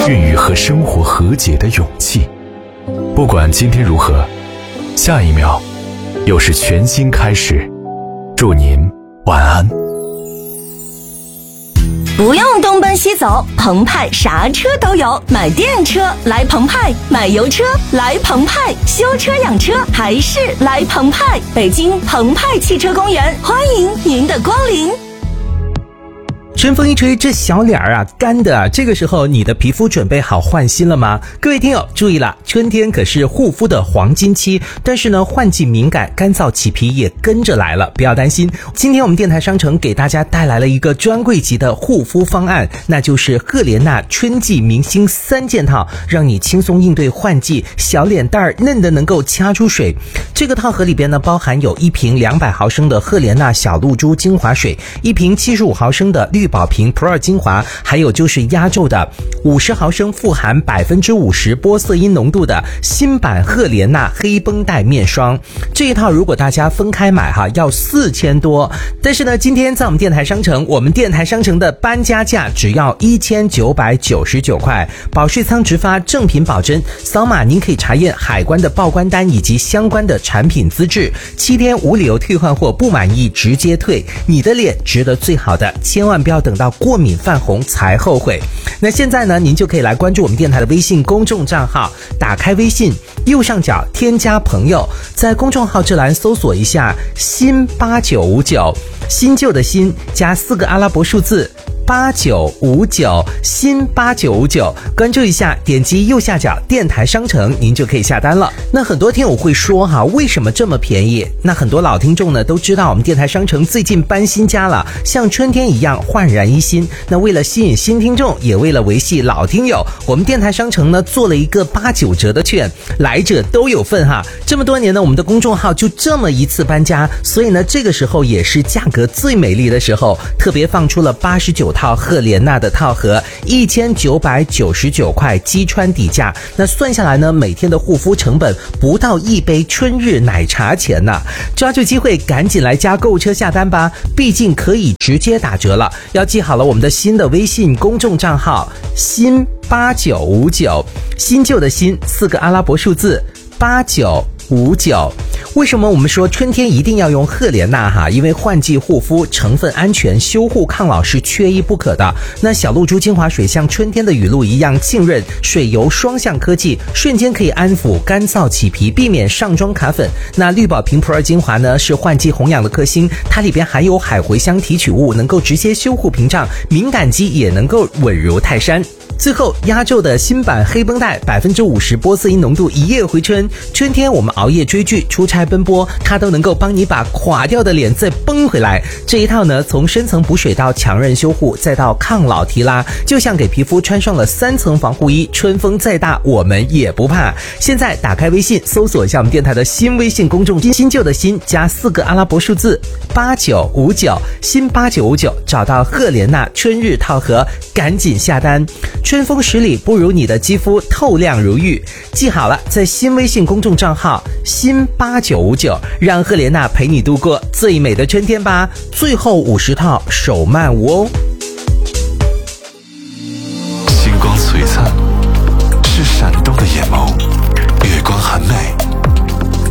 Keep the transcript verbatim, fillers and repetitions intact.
孕育和生活和解的勇气。不管今天如何，下一秒又是全新开始。祝您晚安。 不用东奔西走，澎湃啥车都有，买电车来澎湃，买油车来澎湃，修车养车还是来澎湃。北京澎湃汽车公园，欢迎您的光临。 春风一吹，这小脸儿啊干的啊，这个时候你的皮肤准备好换新了吗？各位听友注意了，春天可是护肤的黄金期，但是呢换季敏感，干燥起皮也跟着来了，不要担心。今天我们电台商城给大家带来了一个专柜级的护肤方案，那就是赫莲娜春季明星三件套，让你轻松应对换季，小脸蛋儿嫩的能够掐出水。这个套盒里边呢包含有一瓶两百毫升的赫莲娜小露珠精华水，一瓶七十五毫升的绿宝瓶 Pro 精华，还有就是压轴的五十毫升富含 百分之五十 玻色因浓度的新版赫莲娜黑绷带面霜。这一套如果大家分开买哈，要四千多，但是呢今天在我们电台商城，我们电台商城的搬家价只要一千九百九十九块，保税仓直发，正品保真，扫码您可以查验海关的报关单以及相关的产品资质，七天无理由退换货，不满意直接退，你的脸值得最好的，千万不要等到过敏泛红才后悔。那现在呢您就可以来关注我们电台的微信公众账号，打开微信右上角添加朋友，在公众号这栏搜索一下新八九五九，新旧的新加四个阿拉伯数字八九五九，新八九五九，关注一下，点击右下角电台商城，您就可以下单了。那很多听友会说哈，为什么这么便宜？那很多老听众呢都知道我们电台商城最近搬新家了，像春天一样焕然一新。那为了吸引新听众，也为了维系老听友，我们电台商城呢做了一个八九折的券，来者都有份哈。这么多年呢，我们的公众号就这么一次搬家，所以呢这个时候也是价格最美丽的时候，特别放出了八十九套赫莲娜的套盒，一千九百九十九块击穿底价。那算下来呢，每天的护肤成本不到一杯春日奶茶钱呢。抓住机会，赶紧来加购物车下单吧，毕竟可以直接打折了。要记好了我们的新的微信公众账号新八九五九，新旧的新四个阿拉伯数字八九五九。为什么我们说春天一定要用赫莲娜哈？因为换季护肤成分安全，修护抗老是缺一不可的。那小露珠精华水像春天的雨露一样浸润，水油双向科技，瞬间可以安抚干燥起皮，避免上妆卡粉。那绿宝瓶 Pro 精华呢是换季红养的克星，它里边含有海茴香提取物，能够直接修护屏障，敏感肌也能够稳如泰山。最后压轴的新版黑绷带 百分之五十 玻色因浓度，一夜回春。春天我们熬夜追剧出差奔波，它都能够帮你把垮掉的脸再绷回来。这一套呢，从深层补水到强韧修护再到抗老提拉，就像给皮肤穿上了三层防护衣，春风再大我们也不怕。现在打开微信搜索一下我们电台的新微信公众新旧的新加四个阿拉伯数字八九五九，新八九五九，找到赫莲娜春日套盒，赶紧下单。春风十里不如你的肌肤透亮如玉，记好了，在新微信公众账号新八九五九，让赫莲娜陪你度过最美的春天吧。最后五十套手慢无哦。